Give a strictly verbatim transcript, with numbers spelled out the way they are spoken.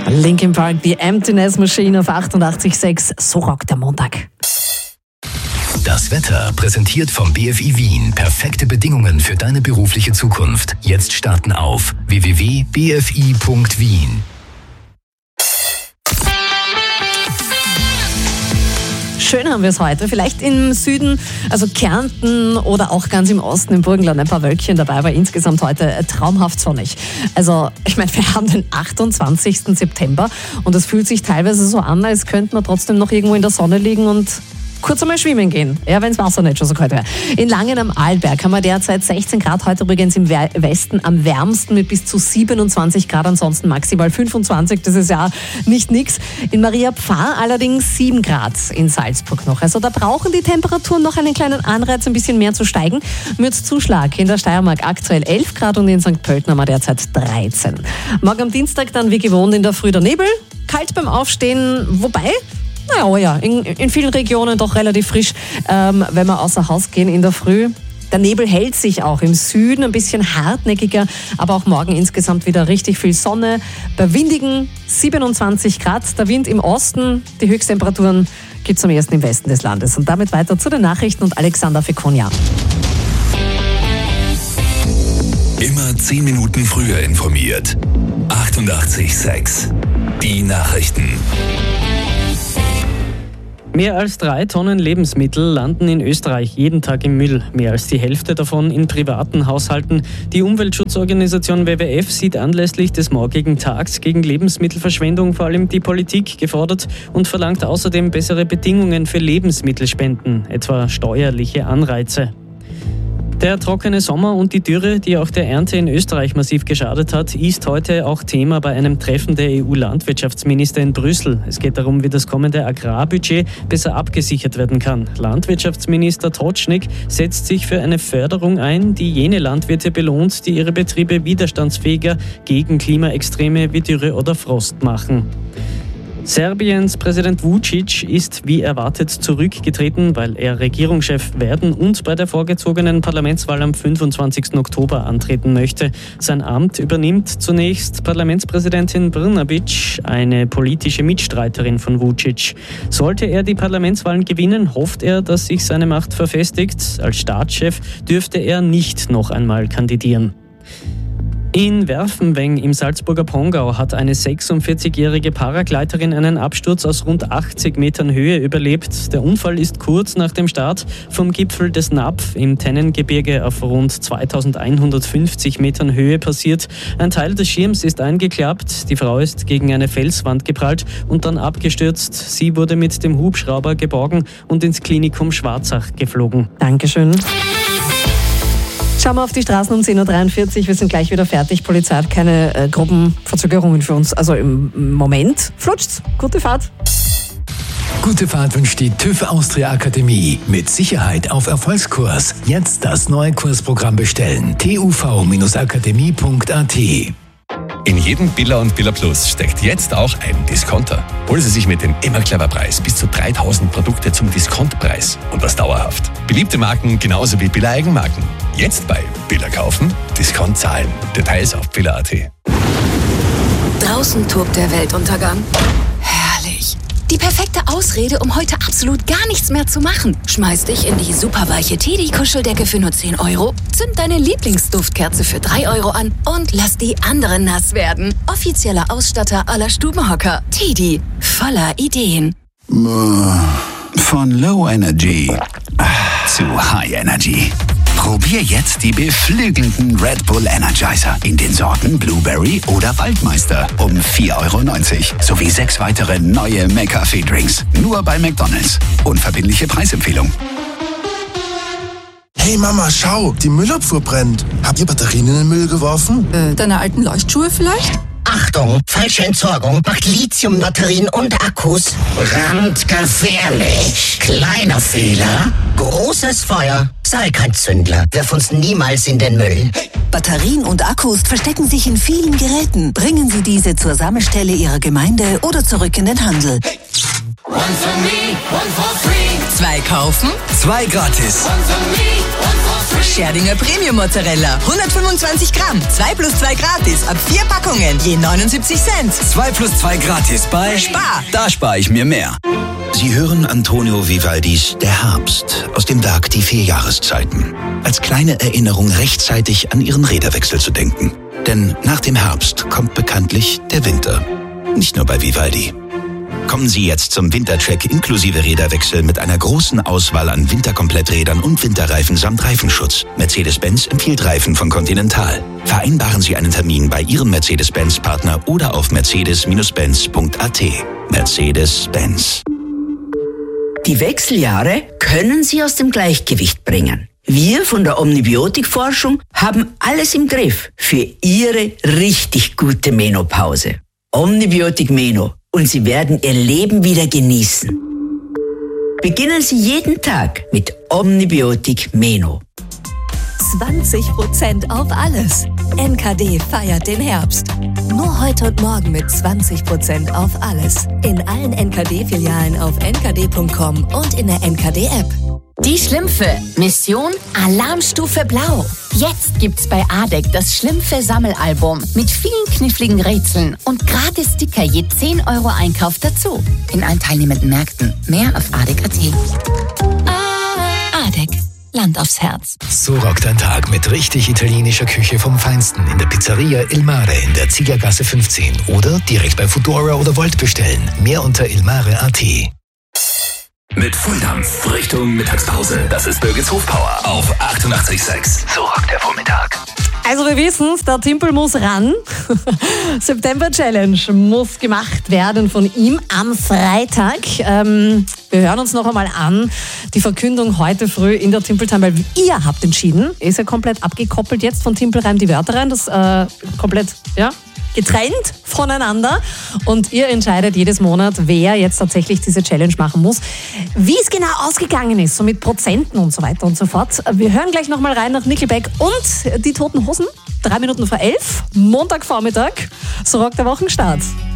Linkin Park, The Emptiness Machine auf achtundachtzig Komma sechs. So rockt der Montag. Das Wetter präsentiert vom B F I Wien. Perfekte Bedingungen für deine berufliche Zukunft. Jetzt starten auf w w w punkt b f i punkt wien. Schön haben wir es heute. Vielleicht im Süden, also Kärnten oder auch ganz im Osten im Burgenland ein paar Wölkchen dabei, aber insgesamt heute traumhaft sonnig. Also ich meine, wir haben den achtundzwanzigsten September und es fühlt sich teilweise so an, als könnte man trotzdem noch irgendwo in der Sonne liegen und kurz einmal schwimmen gehen, ja, wenn das Wasser nicht schon so kalt wäre. In Langen am Arlberg haben wir derzeit sechzehn Grad, heute übrigens im Westen am wärmsten mit bis zu siebenundzwanzig Grad, ansonsten maximal fünfundzwanzig, das ist ja nicht nix. In Maria Pfarr allerdings sieben Grad in Salzburg noch. Also da brauchen die Temperaturen noch einen kleinen Anreiz, ein bisschen mehr zu steigen. Mit Zuschlag in der Steiermark aktuell elf Grad und in Sankt Pölten haben wir derzeit dreizehn. Morgen am Dienstag dann wie gewohnt in der Früh der Nebel, kalt beim Aufstehen, wobei... Naja, oh ja, in, in vielen Regionen doch relativ frisch, ähm, wenn wir außer Haus gehen in der Früh. Der Nebel hält sich auch im Süden, ein bisschen hartnäckiger, aber auch morgen insgesamt wieder richtig viel Sonne. Bei windigen siebenundzwanzig Grad, der Wind im Osten, die Höchsttemperaturen gibt es am ersten im Westen des Landes. Und damit weiter zu den Nachrichten und Alexander Fekonia. Immer zehn Minuten früher informiert. achtundachtzig Komma sechs. Die Nachrichten. Mehr als drei Tonnen Lebensmittel landen in Österreich jeden Tag im Müll. Mehr als die Hälfte davon in privaten Haushalten. Die Umweltschutzorganisation W W F sieht anlässlich des morgigen Tags gegen Lebensmittelverschwendung vor allem die Politik gefordert und verlangt außerdem bessere Bedingungen für Lebensmittelspenden, etwa steuerliche Anreize. Der trockene Sommer und die Dürre, die auch der Ernte in Österreich massiv geschadet hat, ist heute auch Thema bei einem Treffen der E U-Landwirtschaftsminister in Brüssel. Es geht darum, wie das kommende Agrarbudget besser abgesichert werden kann. Landwirtschaftsminister Totschnig setzt sich für eine Förderung ein, die jene Landwirte belohnt, die ihre Betriebe widerstandsfähiger gegen Klimaextreme wie Dürre oder Frost machen. Serbiens Präsident Vučić ist wie erwartet zurückgetreten, weil er Regierungschef werden und bei der vorgezogenen Parlamentswahl am fünfundzwanzigsten Oktober antreten möchte. Sein Amt übernimmt zunächst Parlamentspräsidentin Brnabić, eine politische Mitstreiterin von Vučić. Sollte er die Parlamentswahlen gewinnen, hofft er, dass sich seine Macht verfestigt. Als Staatschef dürfte er nicht noch einmal kandidieren. In Werfenweng im Salzburger Pongau hat eine sechsundvierzigjährige Paragleiterin einen Absturz aus rund achtzig Metern Höhe überlebt. Der Unfall ist kurz nach dem Start vom Gipfel des Napf im Tennengebirge auf rund zweitausendeinhundertfünfzig Metern Höhe passiert. Ein Teil des Schirms ist eingeklappt, die Frau ist gegen eine Felswand geprallt und dann abgestürzt. Sie wurde mit dem Hubschrauber geborgen und ins Klinikum Schwarzach geflogen. Dankeschön. Schauen wir auf die Straßen um zehn Uhr dreiundvierzig. Wir sind gleich wieder fertig. Polizei hat keine äh, groben Verzögerungen für uns. Also im Moment flutscht's. Gute Fahrt. Gute Fahrt wünscht die TÜV Austria Akademie. Mit Sicherheit auf Erfolgskurs. Jetzt das neue Kursprogramm bestellen. t u v Bindestrich akademie Punkt a t. In jedem Billa und Billa Plus steckt jetzt auch ein Discounter. Holen Sie sich mit dem immer clever Preis bis zu dreitausend Produkte zum Diskontpreis und das dauerhaft. Beliebte Marken genauso wie Billa Eigenmarken. Jetzt bei Billa kaufen, Discount zahlen. Details auf billa punkt a t. Draußen tobt der Weltuntergang. Herrlich. Die perfekte Ausrede, um heute absolut gar nichts mehr zu machen. Schmeiß dich in die superweiche Teddy-Kuscheldecke für nur zehn Euro, zünd deine Lieblingsduftkerze für drei Euro an und lass die anderen nass werden. Offizieller Ausstatter aller Stubenhocker. Teddy, voller Ideen. Von Low Energy zu High Energy. Probier jetzt die beflügelnden Red Bull Energizer in den Sorten Blueberry oder Waldmeister um vier Euro neunzig sowie sechs weitere neue McCafé-Drinks. Nur bei McDonald's. Unverbindliche Preisempfehlung. Hey Mama, schau, die Müllabfuhr brennt. Habt ihr Batterien in den Müll geworfen? Äh, deine alten Leuchtschuhe vielleicht? Achtung, falsche Entsorgung macht Lithiumbatterien und Akkus brandgefährlich. Kleiner Fehler, großes Feuer. Sei kein Zündler, wirf uns niemals in den Müll. Batterien und Akkus verstecken sich in vielen Geräten. Bringen Sie diese zur Sammelstelle Ihrer Gemeinde oder zurück in den Handel. One for me, one for free. Zwei kaufen, zwei gratis. One for me, one for free. Scherdinger Premium Mozzarella. hundertfünfundzwanzig Gramm. zwei plus zwei gratis. Ab vier Packungen. Je neunundsiebzig Cent. zwei plus zwei gratis bei Spar. Da spare ich mir mehr. Sie hören Antonio Vivaldis Der Herbst aus dem Werk Die vier Jahreszeiten. Als kleine Erinnerung rechtzeitig an Ihren Räderwechsel zu denken. Denn nach dem Herbst kommt bekanntlich der Winter. Nicht nur bei Vivaldi. Kommen Sie jetzt zum Wintercheck inklusive Räderwechsel mit einer großen Auswahl an Winterkompletträdern und Winterreifen samt Reifenschutz. Mercedes-Benz empfiehlt Reifen von Continental. Vereinbaren Sie einen Termin bei Ihrem Mercedes-Benz-Partner oder auf mercedes Benz punkt a t. Mercedes-Benz. Die Wechseljahre können Sie aus dem Gleichgewicht bringen. Wir von der Omnibiotik-Forschung haben alles im Griff für Ihre richtig gute Menopause. Omnibiotik Meno. Und Sie werden Ihr Leben wieder genießen. Beginnen Sie jeden Tag mit Omnibiotik Meno. zwanzig Prozent auf alles. N K D feiert den Herbst. Nur heute und morgen mit zwanzig Prozent auf alles. In allen N K D-Filialen auf n k d punkt com und in der N K D-App. Die Schlümpfe. Mission Alarmstufe Blau. Jetzt gibt's bei Adek das Schlümpfe-Sammelalbum mit vielen kniffligen Rätseln und gratis Sticker je zehn Euro Einkauf dazu. In allen teilnehmenden Märkten. Mehr auf adek punkt a t. Adek. Land aufs Herz. So rockt ein Tag mit richtig italienischer Küche vom Feinsten in der Pizzeria Il Mare in der Ziegergasse fünfzehn oder direkt bei Foodora oder Volt bestellen. Mehr unter ilmare punkt a t. Mit Volldampf Richtung Mittagspause. Das ist Birgits Hofpower auf achtundachtzig Komma sechs. So rockt der Vormittag. Also wir wissen's, der Timpel muss ran. September-Challenge muss gemacht werden von ihm am Freitag. Ähm, wir hören uns noch einmal an. Die Verkündung heute früh in der Timpel-Time, weil ihr habt entschieden, ist ja komplett abgekoppelt jetzt von Timpel rein die Wörter rein. Das äh, komplett, ja, getrennt voneinander und ihr entscheidet jedes Monat, wer jetzt tatsächlich diese Challenge machen muss. Wie es genau ausgegangen ist, so mit Prozenten und so weiter und so fort. Wir hören gleich nochmal rein nach Nickelback und die Toten Hosen. Drei Minuten vor elf, Montagvormittag. So rockt der Wochenstart.